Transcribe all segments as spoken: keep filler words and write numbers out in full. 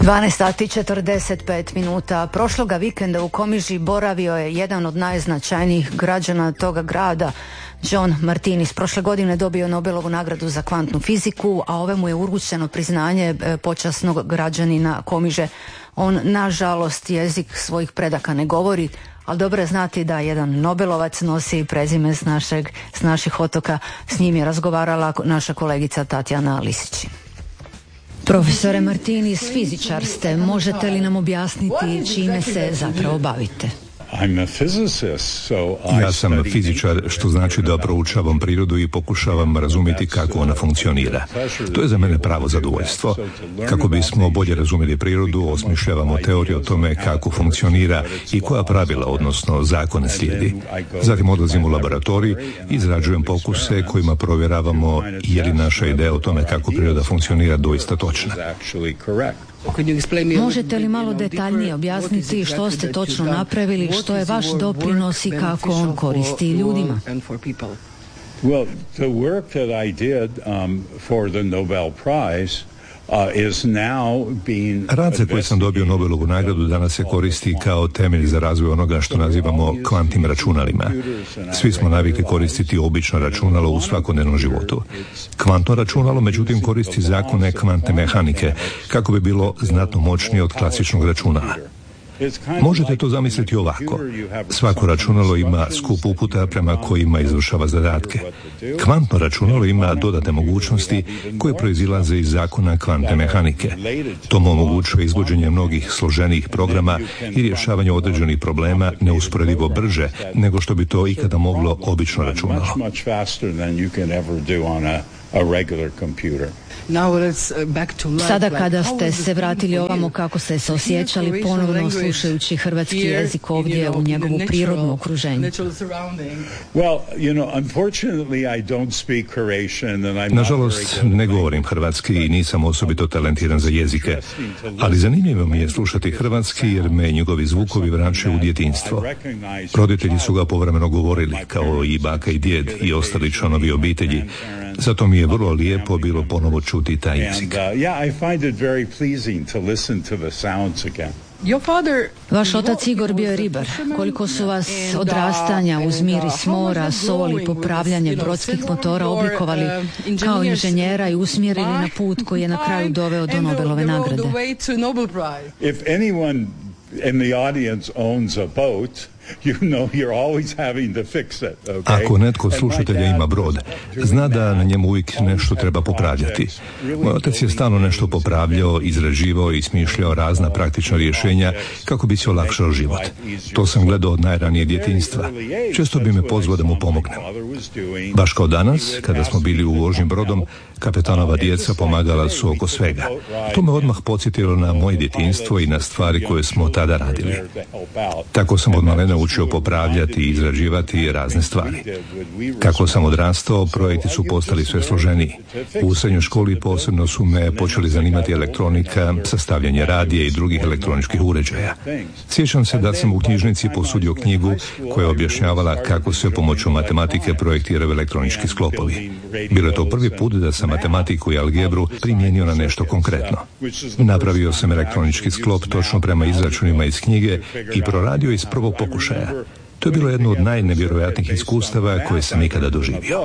dvanaest sati četrdeset pet minuta. Prošloga vikenda u Komiži boravio je jedan od najznačajnijih građana toga grada, John Martinis. Prošle godine dobio Nobelovu nagradu za kvantnu fiziku, a ove mu je uručeno priznanje počasnog građanina Komiže. On, nažalost, jezik svojih predaka ne govori, ali dobro je znati da jedan Nobelovac nosi prezime s, našeg, s naših otoka. S njim je razgovarala naša kolegica Tatjana Lisić. Profesore Martinis, fizičar ste. Možete li nam objasniti čime se zapravo bavite? Ja sam fizičar, što znači da proučavam prirodu i pokušavam razumjeti kako ona funkcionira. To je za mene pravo zadovoljstvo. Kako bismo bolje razumjeli prirodu, osmišljavamo teoriju o tome kako funkcionira i koja pravila, odnosno zakone slijedi. Zatim odlazim u laboratorij i izrađujem pokuse kojima provjeravamo je li naša ideja o tome kako priroda funkcionira doista točna. Možete li malo detaljnije objasniti što ste točno napravili, što je vaš doprinos i kako on koristi ljudima? Well, the work that I did um, for the Nobel Prize Uh, is now being Rad za koji sam dobio Nobelovu nagradu danas se koristi kao temelj za razvoj onoga što nazivamo kvantnim računalima. Svi smo navikli koristiti obično računalo u svakodnevnom životu. Kvantno računalo, međutim, koristi zakone kvantne mehanike kako bi bilo znatno moćnije od klasičnog računala. Možete to zamisliti ovako. Svako računalo ima skup uputa prema kojima izvršava zadatke. Kvantno računalo ima dodatne mogućnosti koje proizilaze iz zakona kvantne mehanike. To mu omogućuje izvođenje mnogih složenijih programa i rješavanje određenih problema neusporedivo brže nego što bi to ikada moglo obično računalo. Sada kada ste se vratili ovamo, kako ste se osjećali ponovno slušajući hrvatski jezik ovdje u njegovu prirodnu okruženju? Nažalost, ne govorim hrvatski i nisam osobito talentiran za jezike, ali zanimljivo mi je slušati hrvatski jer me njegovi zvukovi vraćaju u djetinjstvo. Roditelji su ga povremeno govorili, kao i baka i djed i ostali članovi obitelji. Zato mi je vrlo lijepo bilo ponovo čuti taj jezik. Vaš otac Igor bio je ribar. Koliko su vas odrastanja uz miris mora, sol i popravljanje brodskih motora oblikovali kao inženjera i usmjerili na put koji je na kraju doveo do Nobelove nagrade? If anyone in the audience owns a boat, you know you're always having to fix it, okay? Ako netko od slušatelja ima brod, zna da na njemu uvijek nešto treba popravljati. Moj otac je stalno nešto popravljao, izrađivao i smišljao razna praktična rješenja kako bi se olakšao život. To sam gledao od najranijeg djetinjstva. Često bi me pozvao da mu pomognem. Baš kao danas, kada smo bili u vožnji brodom, kapetanova djeca pomagala su oko svega. To me odmah podsjetilo na moje djetinjstvo i na stvari koje smo tada radili. Tako sam od malena učio popravljati i izrađivati razne stvari. Kako sam odrastao, projekti su postali sve složeniji. U srednjoj školi posebno su me počeli zanimati elektronika, sastavljanje radija i drugih elektroničkih uređaja. Sjećam se da sam u knjižnici posudio knjigu koja je objašnjavala kako se pomoću matematike projektiraju elektronički sklopovi. Bilo je to prvi put da sam matematiku i algebru primijenio na nešto konkretno. Napravio sam elektronički sklop točno prema izračunima iz knjige i proradio iz prvog pokušaja. To je bilo jedno od najnevjerojatnijih iskustava koje sam ikada doživio.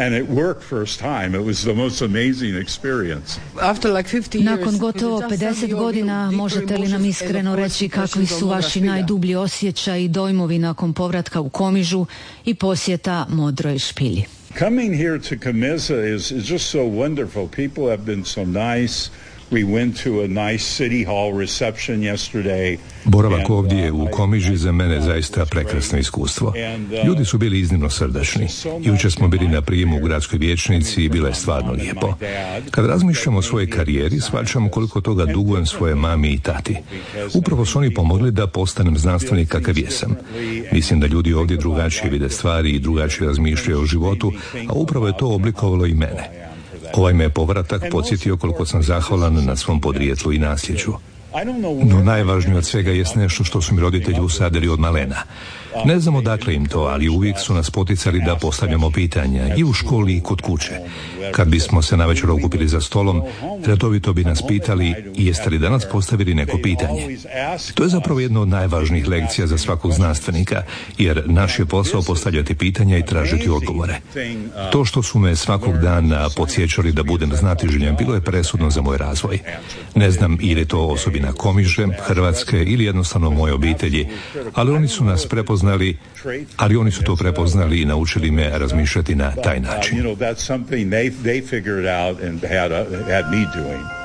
Nakon gotovo pedeset godina, možete li nam iskreno reći kakvi su vaši najdublji osjećaji i dojmovi nakon povratka u Komižu i posjeta Modroj špilji? Coming here to Komiža is, is just so wonderful. People have been so nice. We went to a nice city hall reception yesterday. Boravak ovdje u Komiži za mene zaista prekrasno iskustvo. Ljudi su bili iznimno srdačni. Jučer smo bili na prijemu u gradskoj vijećnici i bilo je stvarno lijepo. Kad razmišljam o svojoj karijeri, shvaćam koliko toga dugujem svoje mami i tati. Upravo su oni pomogli da postanem znanstvenik kakav jesam. Mislim da ljudi ovdje drugačije vide stvari i drugačije razmišljaju o životu, a upravo je to oblikovalo i mene. Ovaj me povratak podsjetio koliko sam zahvalan na svom podrijetlu i nasljeđu. No najvažnije od svega jest nešto što su mi roditelji usadili od malena. Ne znam odakle im to, ali uvijek su nas poticali da postavljamo pitanja i u školi i kod kuće. Kad bismo se navečer okupili za stolom, redovito bi nas pitali jeste li danas postavili neko pitanje. To je zapravo jedna od najvažnijih lekcija za svakog znanstvenika, jer naš je posao postavljati pitanja i tražiti odgovore. To što su me svakog dana podsjećali da budem znatiželjan bilo je presudno za moj razvoj. Ne znam ili je to osobina Komiže, Hrvatske ili jednostavno moje obitelji, ali oni su nas prepoznali Znali, ali oni su to prepoznali i naučili me razmišljati na taj način. You know, that's something they they figured out and had, uh, had me doing.